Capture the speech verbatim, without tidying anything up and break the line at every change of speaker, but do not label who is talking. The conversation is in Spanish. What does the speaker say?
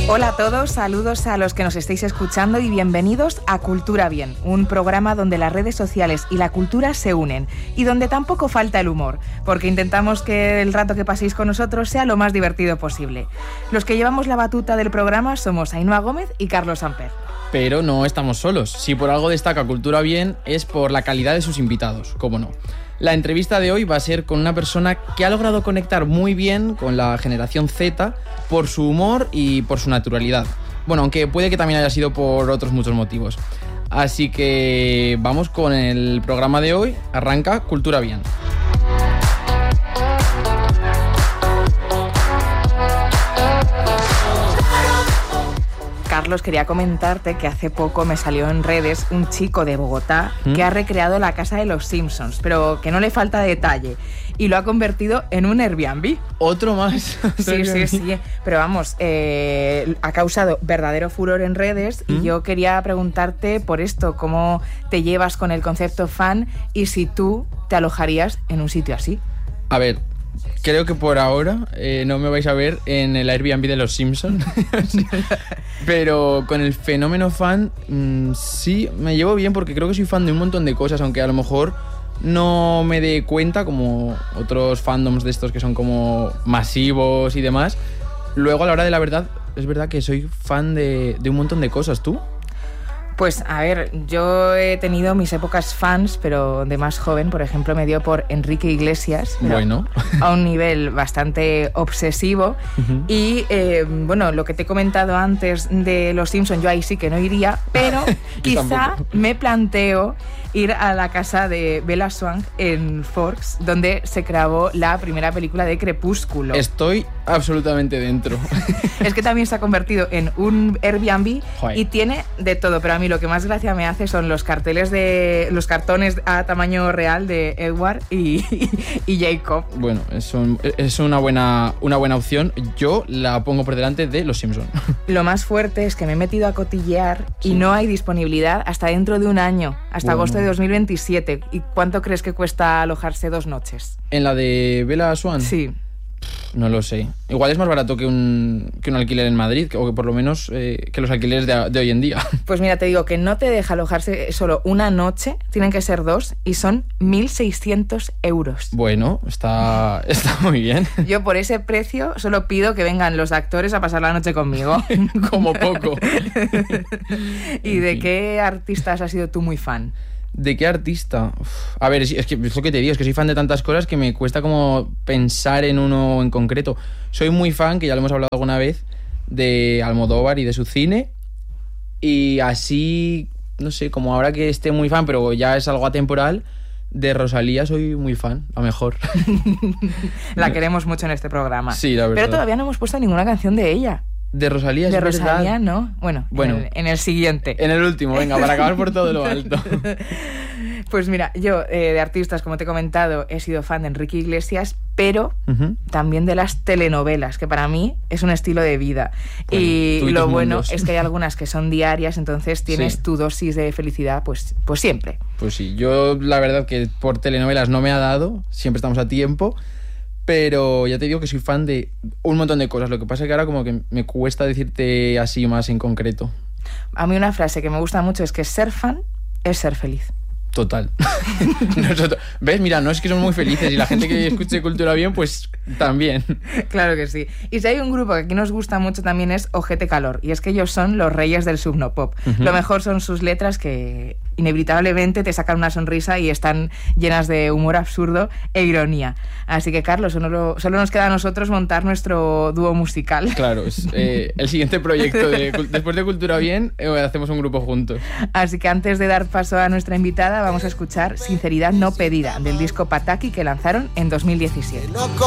Hola a todos, saludos a los que nos estáis escuchando y bienvenidos a Cultura Bien, un programa donde las redes sociales y la cultura se unen y donde tampoco falta el humor, porque intentamos que el rato que paséis con nosotros sea lo más divertido posible. Los que llevamos la batuta del programa somos Ainhoa Gómez y Carlos Samper.
Pero no estamos solos. Si por algo destaca Cultura Bien es por la calidad de sus invitados, cómo no. La entrevista de hoy va a ser con una persona que ha logrado conectar muy bien con la generación Z por su humor y por su naturalidad. Bueno, aunque puede que también haya sido por otros muchos motivos. Así que vamos con el programa de hoy. Arranca Cultura Bien.
Carlos, quería comentarte que hace poco me salió en redes un chico de Bogotá ¿Mm? que ha recreado la casa de los Simpsons, pero que no le falta detalle, y lo ha convertido en un Airbnb.
¿Otro más?
Sí, sí, sí, pero vamos, eh, ha causado verdadero furor en redes ¿Mm? y yo quería preguntarte por esto, ¿cómo te llevas con el concepto fan y si tú te alojarías en un sitio así?
A ver, creo que por ahora eh, no me vais a ver en el Airbnb de los Simpsons. Pero con el fenómeno fan mmm, sí me llevo bien, porque creo que soy fan de un montón de cosas, aunque a lo mejor no me dé cuenta, como otros fandoms de estos que son como masivos y demás. Luego, a la hora de la verdad, es verdad que soy fan de, de un montón de cosas. ¿Tú?
Pues a ver, yo he tenido mis épocas fans, pero de más joven. Por ejemplo, me dio por Enrique Iglesias,
bueno,
a un nivel bastante obsesivo. Uh-huh. Y eh, bueno, lo que te he comentado antes de Los Simpsons, yo ahí sí que no iría, pero quizá me planteo ir a la casa de Bella Swan en Forks, donde se grabó la primera película de Crepúsculo.
Estoy absolutamente dentro.
Es que también se ha convertido en un Airbnb Joder. y tiene de todo, pero a mí lo que más gracia me hace son los carteles de los cartones a tamaño real de Edward y, y Jacob.
Bueno, es, un, es una buena una buena opción. Yo la pongo por delante de Los Simpsons.
Lo más fuerte es que me he metido a cotillear sí. y no hay disponibilidad hasta dentro de un año, hasta bueno. agosto de dos mil veintisiete. ¿Y cuánto crees que cuesta alojarse dos noches?
¿En la de Bella Swan?
Sí.
No lo sé. Igual es más barato que un, que un alquiler en Madrid, o que por lo menos eh, que los alquileres de, de hoy en día.
Pues mira, te digo que no te deja alojarse solo una noche, tienen que ser dos, y son mil seiscientos euros.
Bueno, está, está muy bien.
Yo por ese precio solo pido que vengan los actores a pasar la noche conmigo.
Como poco.
¿Y de qué artistas has sido tú muy fan?
¿De qué artista? Uf, a ver, es, es que es lo que te digo, es que soy fan de tantas cosas que me cuesta como pensar en uno en concreto. Soy muy fan, que ya lo hemos hablado alguna vez, de Almodóvar y de su cine. Y así, no sé, como ahora que esté muy fan, pero ya es algo atemporal, de Rosalía soy muy fan, a mejor.
La queremos mucho en este programa.
Sí, la verdad.
Pero todavía no hemos puesto ninguna canción de ella.
De Rosalía,
De
es
Rosalía,
verdad.
¿no? Bueno,
bueno
en, el, en el siguiente.
En el último, venga, para acabar por todo lo alto.
Pues mira, yo eh, de artistas, como te he comentado, he sido fan de Enrique Iglesias, pero uh-huh. también de las telenovelas, que para mí es un estilo de vida. Bueno, y lo bueno mundos. es que hay algunas que son diarias, entonces tienes sí. tu dosis de felicidad, pues, pues siempre.
Pues sí, yo la verdad que por telenovelas no me ha dado, siempre estamos a tiempo. Pero ya te digo que soy fan de un montón de cosas. Lo que pasa es que ahora como que me cuesta decirte así más en concreto.
A mí una frase que me gusta mucho es que ser fan es ser feliz.
Total. Nosotros, ¿ves? Mira, no es que son muy felices y la gente que escuche Cultura Bien, pues también.
Claro que sí. Y si hay un grupo que aquí nos gusta mucho también es Ojete Calor. Y es que ellos son los reyes del subnopop. Uh-huh. Lo mejor son sus letras, que inevitablemente te sacan una sonrisa y están llenas de humor absurdo e ironía. Así que, Carlos, solo, solo nos queda a nosotros montar nuestro dúo musical.
Claro, es eh, el siguiente proyecto. De, después de Cultura Bien, eh, hacemos un grupo juntos.
Así que antes de dar paso a nuestra invitada, vamos a escuchar Sinceridad no pedida, del disco Pataki, que lanzaron en dos mil diecisiete.